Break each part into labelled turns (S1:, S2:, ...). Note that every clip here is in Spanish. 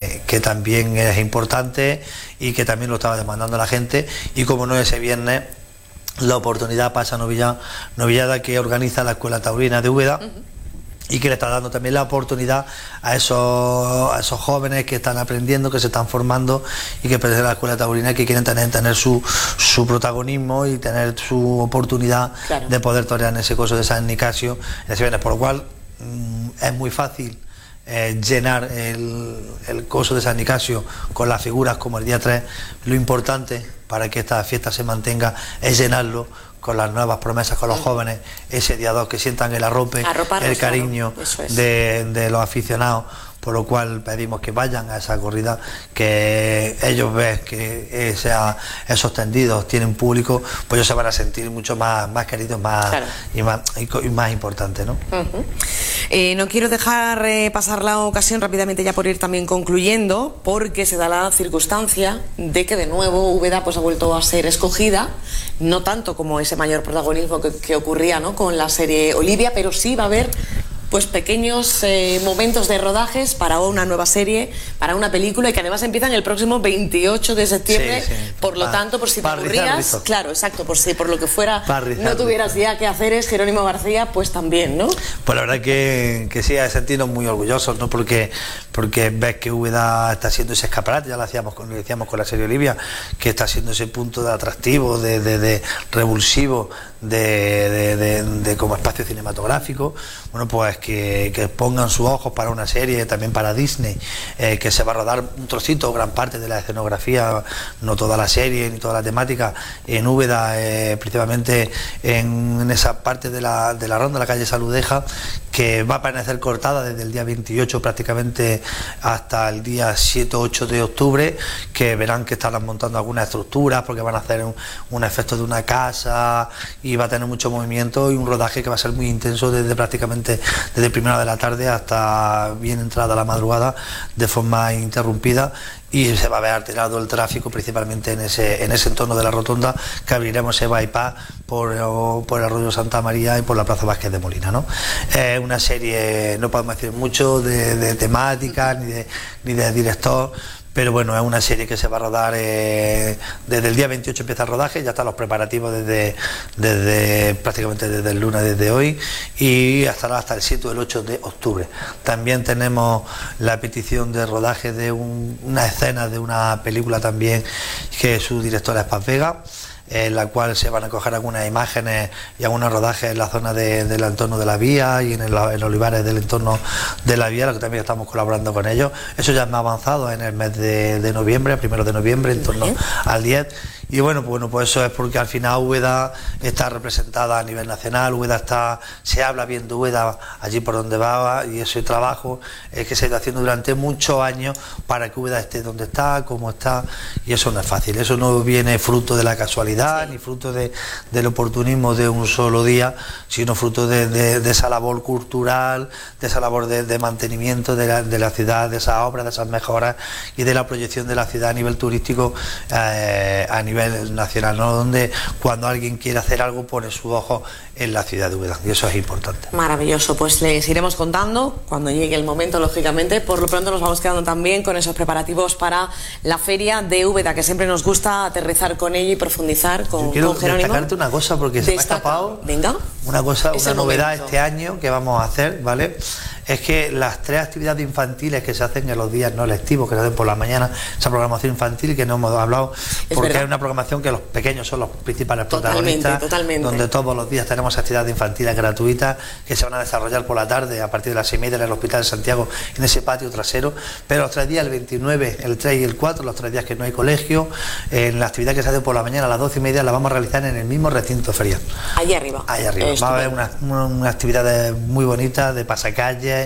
S1: que también es importante y que también lo estaba demandando la gente. Y como no, ese viernes la oportunidad pasa Novillada, que organiza la Escuela Taurina de Úbeda. Y que le está dando también la oportunidad a esos jóvenes que están aprendiendo, que se están formando y que pertenecen a la Escuela Taurina, que quieren tener su protagonismo y tener su oportunidad, claro, de poder torear en ese coso de San Nicasio ese viernes. Por lo cual es muy fácil llenar el coso de San Nicasio con las figuras como el día 3. Lo importante para que esta fiesta se mantenga es llenarlo con las nuevas promesas, con los jóvenes, ese día 2, que sientan el arrope, el cariño de los aficionados, por lo cual pedimos que vayan a esa corrida, que ellos ven que esos tendidos tienen público, pues ellos se van a sentir mucho más queridos, claro, y más importante, ¿no?
S2: No quiero dejar pasar la ocasión rápidamente, ya por ir también concluyendo, porque se da la circunstancia de que de nuevo Úbeda pues ha vuelto a ser escogida, no tanto como ese mayor protagonismo que ocurría, ¿no?, con la serie Olivia, pero sí va a haber pues pequeños momentos de rodajes para una nueva serie, para una película, y que además empiezan el próximo 28 de septiembre, por lo tanto, por si te aburrías, claro, exacto, por si por lo que fuera no tuvieras ya que hacer es Jerónimo García, pues también, ¿no?
S1: Pues la verdad que sí, hay sentirnos muy orgullosos, ¿no? Porque ves que Úbeda está siendo ese escaparate, ya lo decíamos con la serie Olivia, que está siendo ese punto de atractivo, de revulsivo, de como espacio cinematográfico. Bueno, pues que pongan sus ojos para una serie, también para Disney, que se va a rodar un trocito, gran parte de la escenografía, no toda la serie ni toda la temática, en Úbeda, principalmente en esa parte de la ronda, la calle Saludeja, que va a permanecer cortada desde el día 28 prácticamente hasta el día 7 o 8 de octubre, que verán que están montando algunas estructuras porque van a hacer un efecto de una casa y va a tener mucho movimiento y un rodaje que va a ser muy intenso desde primera de la tarde hasta bien entrada la madrugada, de forma interrumpida, y se va a ver alterado el tráfico principalmente en ese entorno de la rotonda, que abriremos ese bypass por el arroyo Santa María y por la Plaza Vázquez de Molina, ¿no? Una serie, no podemos decir mucho de temática ni de director, pero bueno, es una serie que se va a rodar desde el día 28 empieza el rodaje, ya están los preparativos prácticamente desde el lunes, desde hoy, y hasta el 7 o el 8 de octubre. También tenemos la petición de rodaje de una escena de una película también, que su directora es Paz Vega, en la cual se van a coger algunas imágenes y algunos rodajes en la zona del entorno de la vía y en olivares del entorno de la vía, lo que también estamos colaborando con ellos. Eso ya es más avanzado en el mes de noviembre, 1 de noviembre, en torno al 10. Y bueno, pues eso es porque al final Úbeda está representada a nivel nacional, se habla bien de Úbeda allí por donde va, y ese trabajo es que se ha ido haciendo durante muchos años para que Úbeda esté donde está, como está, y eso no es fácil, eso no viene fruto de la casualidad, ni fruto del oportunismo de un solo día, sino fruto de esa labor cultural, de esa labor de mantenimiento de la ciudad, de esas obras, de esas mejoras y de la proyección de la ciudad a nivel turístico, a nivel nacional, ¿no? Donde cuando alguien quiere hacer algo pone su ojo en la ciudad de Úbeda, y eso es importante.
S2: Maravilloso, pues les iremos contando cuando llegue el momento, lógicamente. Por lo pronto nos vamos quedando también con esos preparativos para la feria de Úbeda, que siempre nos gusta aterrizar con ella y profundizar con Jerónimo. Quiero destacarte
S1: una cosa, porque se me ha escapado.
S2: Venga.
S1: Una novedad este año que vamos a hacer, ¿vale? Es que las 3 actividades infantiles que se hacen en los días no lectivos, que se hacen por la mañana, esa programación infantil que no hemos hablado, porque es una programación que los pequeños son los principales protagonistas, donde todos los días tenemos actividades infantiles gratuitas que se van a desarrollar por la tarde a partir de las 6:30 en el Hospital de Santiago, en ese patio trasero. Pero los 3 días, el 29, el 3 y el 4, los 3 días que no hay colegio, en la actividad que se hace por la mañana a las 12:30 la vamos a realizar en el mismo recinto ferial.
S2: Allí arriba.
S1: Va a haber unas actividades muy bonitas de pasacalles,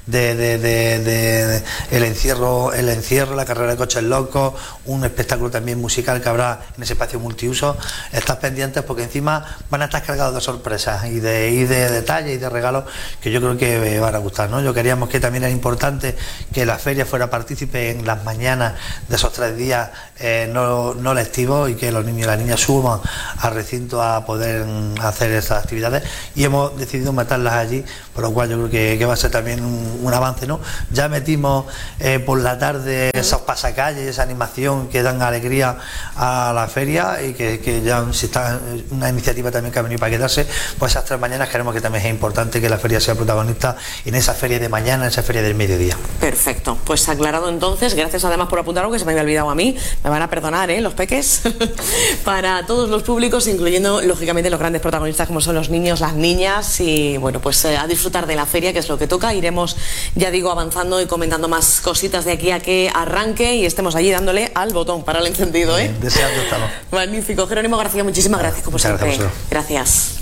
S1: de el encierro, la carrera de coches locos, un espectáculo también musical que habrá en ese espacio multiuso. Estás pendientes porque encima van a estar cargados de sorpresas y de detalles y de regalos que yo creo que van a gustar, ¿no? Yo queríamos que también era importante que la feria fuera partícipe en las mañanas de esos 3 días no lectivos, y que los niños y las niñas suban al recinto a poder hacer esas actividades, y hemos decidido meterlas allí, por lo cual yo creo que va a ser también un avance, ¿no? Ya metimos por la tarde esos pasacalles, esa animación que dan alegría a la feria, y que ya si está una iniciativa también que ha venido para quedarse, pues esas 3 mañanas creemos que también es importante que la feria sea protagonista en esa feria de mañana, en esa feria del mediodía.
S2: Perfecto, pues aclarado entonces. Gracias además por apuntar algo que se me había olvidado a mí. Me van a perdonar, los peques. Para todos los públicos, incluyendo lógicamente los grandes protagonistas como son los niños, las niñas, y bueno, pues a disfrutar de la feria, que es lo que toca. Iremos, ya digo, avanzando y comentando más cositas de aquí a que arranque y estemos allí dándole al botón para el encendido.
S1: Deseando estarlo.
S2: Magnífico. Jerónimo García, muchísimas gracias como siempre. Gracias.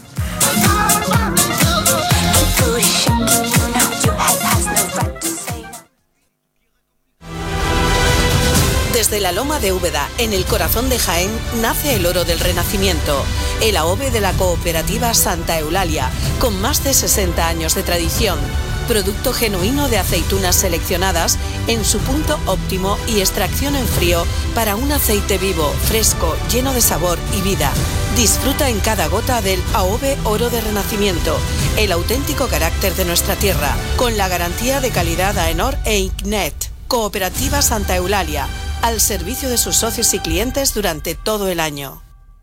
S3: Desde la Loma de Úbeda, en el corazón de Jaén, nace el oro del Renacimiento, el AOVE de la cooperativa Santa Eulalia, con más de 60 años de tradición. Producto genuino de aceitunas seleccionadas en su punto óptimo y extracción en frío para un aceite vivo, fresco, lleno de sabor y vida. Disfruta en cada gota del AOVE Oro de Renacimiento, el auténtico carácter de nuestra tierra, con la garantía de calidad AENOR e ICNET. Cooperativa Santa Eulalia, al servicio de sus socios y clientes durante todo el año.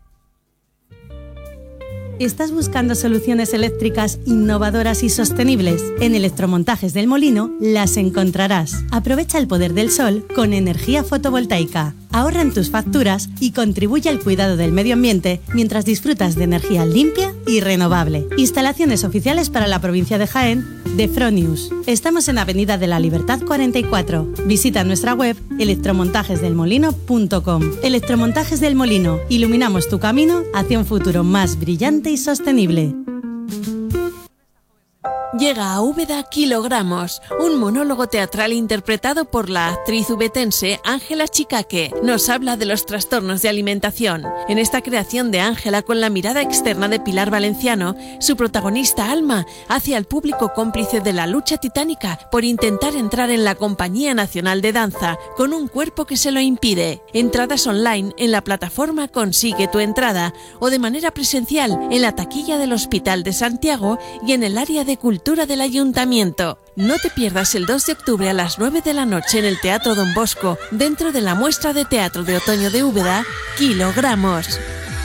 S4: ¿Estás buscando soluciones eléctricas innovadoras y sostenibles? En Electromontajes del Molino las encontrarás. Aprovecha el poder del sol con energía fotovoltaica. Ahorra en tus facturas y contribuye al cuidado del medio ambiente mientras disfrutas de energía limpia y renovable. Instalaciones oficiales para la provincia de Jaén de Fronius. Estamos en Avenida de la Libertad 44. Visita nuestra web electromontajesdelmolino.com. Electromontajes del Molino. Iluminamos tu camino hacia un futuro más brillante y sostenible.
S5: Llega a Úbeda Kilogramos, un monólogo teatral interpretado por la actriz ubetense Ángela Chicaque. Nos habla de los trastornos de alimentación. En esta creación de Ángela, con la mirada externa de Pilar Valenciano, su protagonista Alma hace al público cómplice de la lucha titánica por intentar entrar en la Compañía Nacional de Danza, con un cuerpo que se lo impide. Entradas online en la plataforma Consigue tu entrada, o de manera presencial en la taquilla del Hospital de Santiago y en el área de cultura del Ayuntamiento. No te pierdas el 2 de octubre a las 9 de la noche en el Teatro Don Bosco, dentro de la muestra de teatro de otoño de Úbeda, Kilogramos.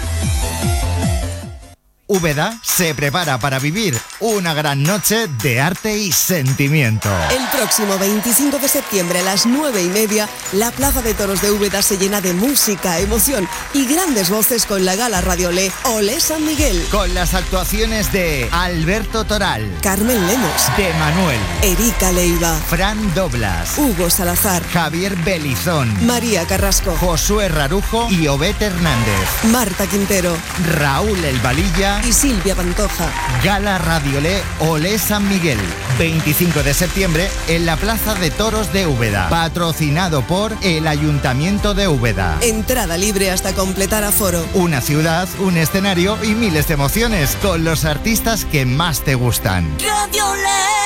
S6: Úbeda se prepara para vivir una gran noche de arte y sentimiento.
S7: El próximo 25 de septiembre a las 9:30, la Plaza de Toros de Úbeda se llena de música, emoción y grandes voces con la gala Radiolé Olé San Miguel.
S6: Con las actuaciones de Alberto Toral,
S7: Carmen Lemos,
S6: de Manuel,
S7: Erika Leiva,
S6: Fran Doblas,
S7: Hugo Salazar,
S6: Javier Belizón,
S7: María Carrasco,
S6: Josué Rarujo y Obed Hernández,
S7: Marta Quintero,
S6: Raúl El Valilla
S7: y Silvia Pantoja.
S6: Gala Radiolé Olé San Miguel, 25 de septiembre en la Plaza de Toros de Úbeda, patrocinado por el Ayuntamiento de Úbeda.
S7: Entrada libre hasta completar aforo.
S6: Una ciudad, un escenario y miles de emociones con los artistas que más te gustan.
S7: Radiolé.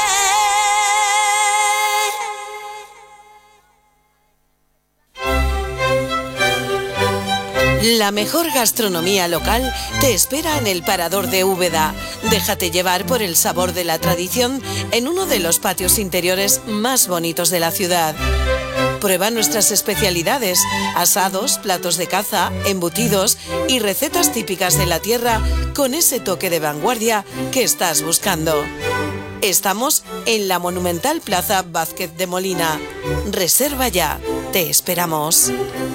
S3: La mejor gastronomía local te espera en el Parador de Úbeda. Déjate llevar por el sabor de la tradición en uno de los patios interiores más bonitos de la ciudad. Prueba nuestras especialidades, asados, platos de caza, embutidos y recetas típicas de la tierra con ese toque de vanguardia que estás buscando. Estamos en la monumental Plaza Vázquez de Molina. Reserva ya, te esperamos.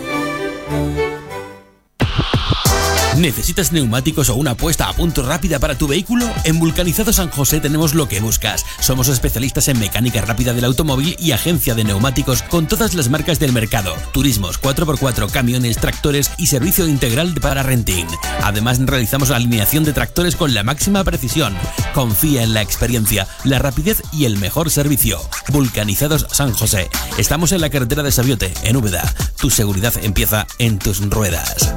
S8: ¿Necesitas neumáticos o una puesta a punto rápida para tu vehículo? En Vulcanizado San José tenemos lo que buscas. Somos especialistas en mecánica rápida del automóvil y agencia de neumáticos con todas las marcas del mercado. Turismos, 4x4, camiones, tractores y servicio integral para renting. Además, realizamos la alineación de tractores con la máxima precisión. Confía en la experiencia, la rapidez y el mejor servicio. Vulcanizados San José. Estamos en la carretera de Sabiote, en Úbeda. Tu seguridad empieza en tus ruedas.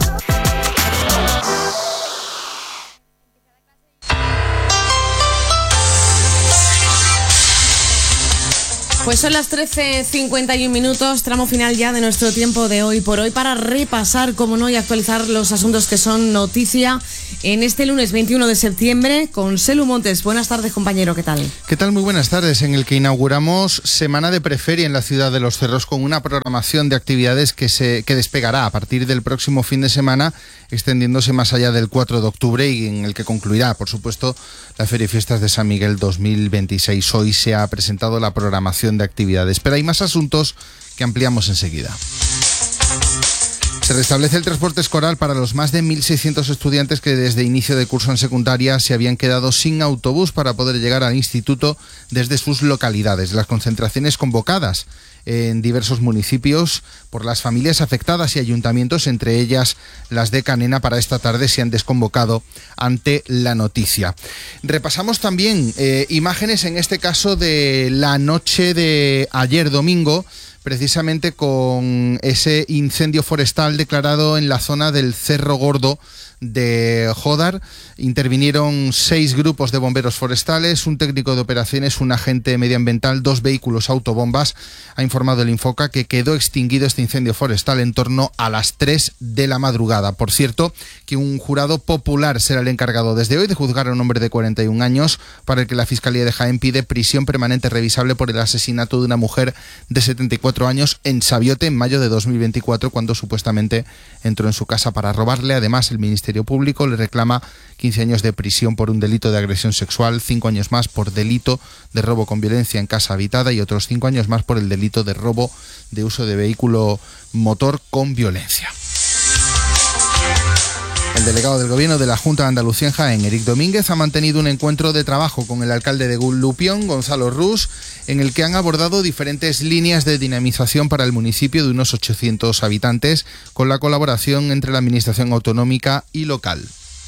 S2: Pues son las 13:51 minutos, tramo final ya de nuestro tiempo de hoy por hoy para repasar, como no, y actualizar los asuntos que son noticia en este lunes 21 de septiembre con Selu Montes. Buenas tardes, compañero, ¿qué tal?
S9: ¿Qué tal? Muy buenas tardes, en el que inauguramos Semana de Preferia en la ciudad de Los Cerros con una programación de actividades que despegará a partir del próximo fin de semana, extendiéndose más allá del 4 de octubre y en el que concluirá, por supuesto, la Feria y Fiestas de San Miguel 2026. Hoy se ha presentado la programación de actividades, pero hay más asuntos que ampliamos enseguida. Se restablece el transporte escolar para los más de 1.600 estudiantes que desde inicio de curso en secundaria se habían quedado sin autobús para poder llegar al instituto desde sus localidades. Las concentraciones convocadas en diversos municipios por las familias afectadas y ayuntamientos, entre ellas las de Canena, para esta tarde se han desconvocado ante la noticia. Repasamos también imágenes, en este caso de la noche de ayer domingo, precisamente con ese incendio forestal declarado en la zona del Cerro Gordo de Jódar. Intervinieron 6 grupos de bomberos forestales, un técnico de operaciones, un agente medioambiental, 2 vehículos autobombas. Ha informado el Infoca que quedó extinguido este incendio forestal en torno a las 3 de la madrugada. Por cierto, que un jurado popular será el encargado desde hoy de juzgar a un hombre de 41 años para el que la Fiscalía de Jaén pide prisión permanente revisable por el asesinato de una mujer de 74 años en Sabiote en mayo de 2024, cuando supuestamente entró en su casa para robarle. Además, el Ministerio Público le reclama 15 años de prisión por un delito de agresión sexual, 5 años más por delito de robo con violencia en casa habitada y otros 5 años más por el delito de robo de uso de vehículo motor con violencia. El delegado del Gobierno de la Junta de Andalucía en Jaén, Eric Domínguez, ha mantenido un encuentro de trabajo con el alcalde de Lupión, Gonzalo Rus, en el que han abordado diferentes líneas de dinamización para el municipio de unos 800 habitantes, con la colaboración entre la Administración autonómica y local.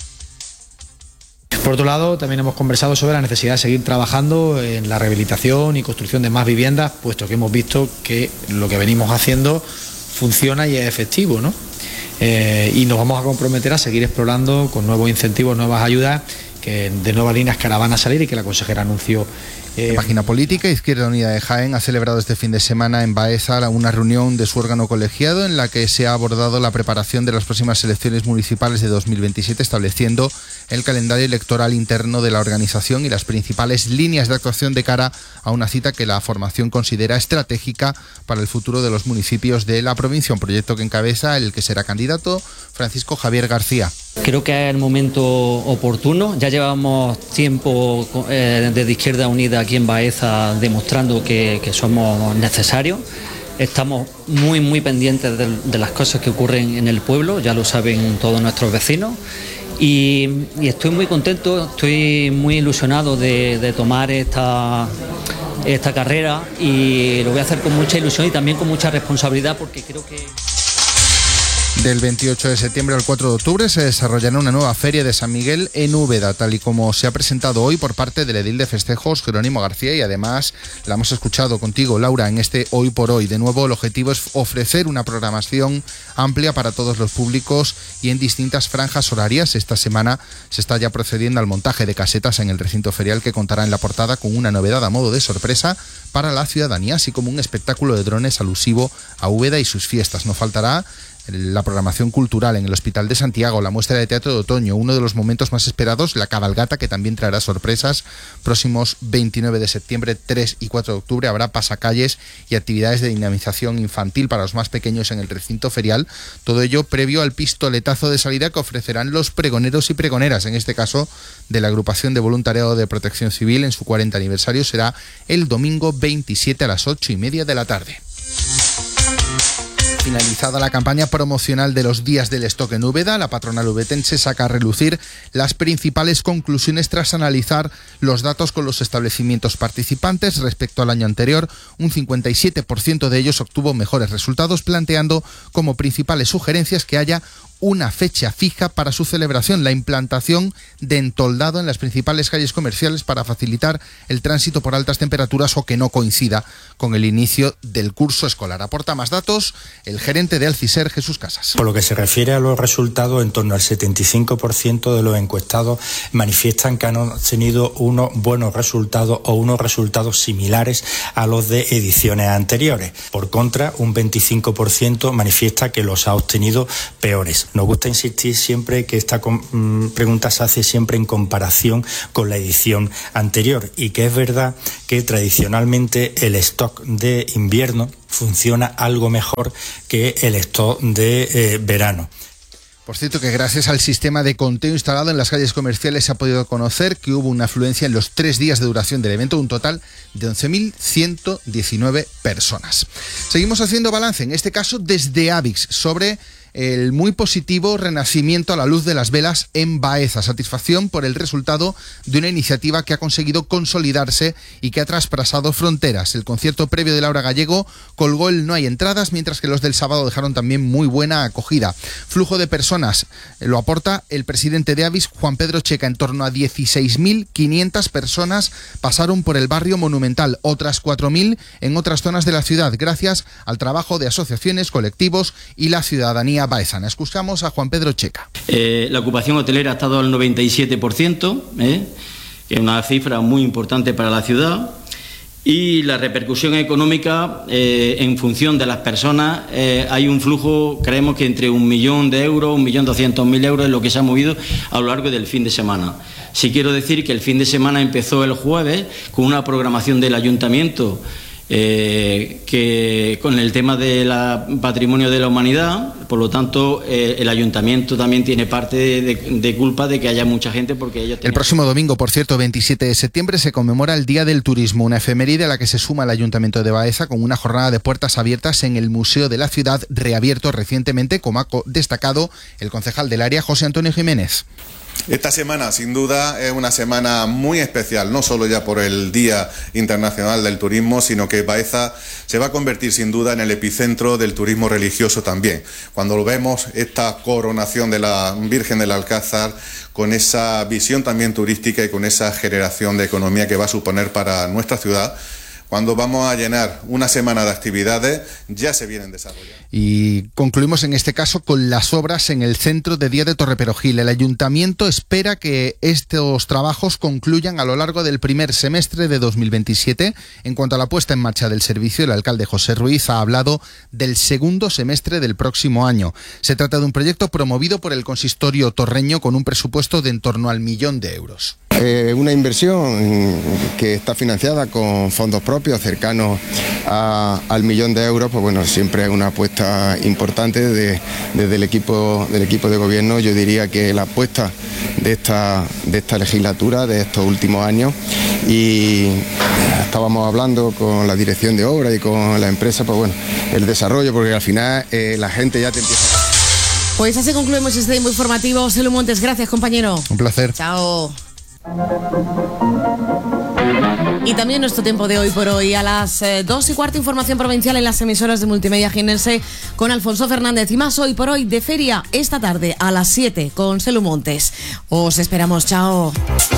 S10: Por otro lado, también hemos conversado sobre la necesidad de seguir trabajando en la rehabilitación y construcción de más viviendas, puesto que hemos visto que lo que venimos haciendo funciona y es efectivo, ¿no? Y nos vamos a comprometer a seguir explorando con nuevos incentivos, nuevas ayudas, que de nuevas líneas que ahora van a salir y que la consejera anunció.
S9: Página política, Izquierda Unida de Jaén ha celebrado este fin de semana en Baeza una reunión de su órgano colegiado en la que se ha abordado la preparación de las próximas elecciones municipales de 2027, estableciendo el calendario electoral interno de la organización y las principales líneas de actuación de cara a una cita que la formación considera estratégica para el futuro de los municipios de la provincia, un proyecto que encabeza el que será candidato Francisco Javier García.
S11: Creo que es el momento oportuno. Ya llevamos tiempo desde Izquierda Unida aquí en Baeza demostrando que somos necesarios. Estamos muy pendientes de las cosas que ocurren en el pueblo, ya lo saben todos nuestros vecinos. Y estoy muy contento, estoy muy ilusionado de tomar esta carrera, y lo voy a hacer con mucha ilusión y también con mucha responsabilidad, porque creo que...
S9: Del 28 de septiembre al 4 de octubre se desarrollará una nueva feria de San Miguel en Úbeda, tal y como se ha presentado hoy por parte del edil de festejos, Jerónimo García, y además la hemos escuchado contigo, Laura, en este Hoy por Hoy. De nuevo, el objetivo es ofrecer una programación amplia para todos los públicos y en distintas franjas horarias. Esta semana se está ya procediendo al montaje de casetas en el recinto ferial, que contará en la portada con una novedad a modo de sorpresa para la ciudadanía, así como un espectáculo de drones alusivo a Úbeda y sus fiestas. No faltará la programación cultural en el Hospital de Santiago, la muestra de teatro de otoño, uno de los momentos más esperados, la cabalgata, que también traerá sorpresas. Próximos 29 de septiembre, 3 y 4 de octubre habrá pasacalles y actividades de dinamización infantil para los más pequeños en el recinto ferial. Todo ello previo al pistoletazo de salida que ofrecerán los pregoneros y pregoneras, en este caso de la Agrupación de Voluntariado de Protección Civil, en su 40 aniversario. Será el domingo 27 a las 8:30 de la tarde. Finalizada la campaña promocional de los Días del Stock en Úbeda, la patronal ubetense saca a relucir las principales conclusiones tras analizar los datos con los establecimientos participantes. Respecto al año anterior, un 57% de ellos obtuvo mejores resultados, planteando como principales sugerencias que haya una fecha fija para su celebración, la implantación de entoldado en las principales calles comerciales para facilitar el tránsito por altas temperaturas o que no coincida con el inicio del curso escolar. Aporta más datos el gerente de Alciser, Jesús Casas.
S12: Por lo que se refiere a los resultados, en torno al 75% de los encuestados manifiestan que han tenido unos buenos resultados o unos resultados similares a los de ediciones anteriores. Por contra, un 25% manifiesta que los ha obtenido peores. Nos gusta insistir siempre que esta pregunta se hace siempre en comparación con la edición anterior y que es verdad que tradicionalmente el stock de invierno funciona algo mejor que el stock de verano.
S9: Por cierto, que gracias al sistema de conteo instalado en las calles comerciales se ha podido conocer que hubo una afluencia en los 3 días de duración del evento, un total de 11.119 personas. Seguimos haciendo balance, en este caso desde AVIX, sobre el muy positivo renacimiento a la luz de las velas en Baeza. Satisfacción por el resultado de una iniciativa que ha conseguido consolidarse y que ha traspasado fronteras. El concierto previo de Laura Gallego colgó el No hay entradas, mientras que los del sábado dejaron también muy buena acogida. Flujo de personas lo aporta el presidente de AVIX, Juan Pedro Checa. En torno a 16.500 personas pasaron por el barrio Monumental, otras 4.000 en otras zonas de la ciudad, gracias al trabajo de asociaciones, colectivos y la ciudadanía baezana. Escuchamos a Juan Pedro Checa.
S13: La ocupación hotelera ha estado al 97%, que es una cifra muy importante para la ciudad, y la repercusión económica en función de las personas, hay un flujo, creemos que entre 1 millón de euros, 1.200.000 euros es lo que se ha movido a lo largo del fin de semana. Sí quiero decir que el fin de semana empezó el jueves con una programación del ayuntamiento que con el tema del patrimonio de la humanidad, por lo tanto el ayuntamiento también tiene parte de culpa de que haya mucha gente, porque ellos
S9: El próximo domingo, por cierto, 27 de septiembre, se conmemora el Día del Turismo, una efeméride a la que se suma el Ayuntamiento de Baeza con una jornada de puertas abiertas en el Museo de la Ciudad, reabierto recientemente, como ha destacado el concejal del área, José Antonio Jiménez.
S14: Esta semana, sin duda, es una semana muy especial, no solo ya por el Día Internacional del Turismo, sino que Baeza se va a convertir sin duda en el epicentro del turismo religioso también. Cuando lo vemos, esta coronación de la Virgen del Alcázar, con esa visión también turística y con esa generación de economía que va a suponer para nuestra ciudad, cuando vamos a llenar una semana de actividades, ya se vienen desarrollando.
S9: Y concluimos en este caso con las obras en el centro de día de Torreperogil. El ayuntamiento espera que estos trabajos concluyan a lo largo del primer semestre de 2027. En cuanto a la puesta en marcha del servicio, el alcalde José Ruiz ha hablado del segundo semestre del próximo año. Se trata de un proyecto promovido por el consistorio torreño con un presupuesto de en torno al 1 millón de euros.
S15: Una inversión que está financiada con fondos propios cercanos al 1 millón de euros, pues bueno, siempre es una apuesta importante desde el equipo de gobierno. Yo diría que la apuesta de esta legislatura, de estos últimos años, y estábamos hablando con la dirección de obra y con la empresa, pues bueno, el desarrollo, porque al final la gente ya te empieza.
S2: Pues así concluimos este muy informativo. Selu Montes, gracias, compañero.
S9: Un placer.
S2: Chao. Y también nuestro tiempo de hoy por hoy. A las 2:15, información provincial en las emisoras de Multimedia Jienense con Alfonso Fernández. Y más hoy por hoy de feria esta tarde a las 7 con Selu Montes. Os esperamos, chao.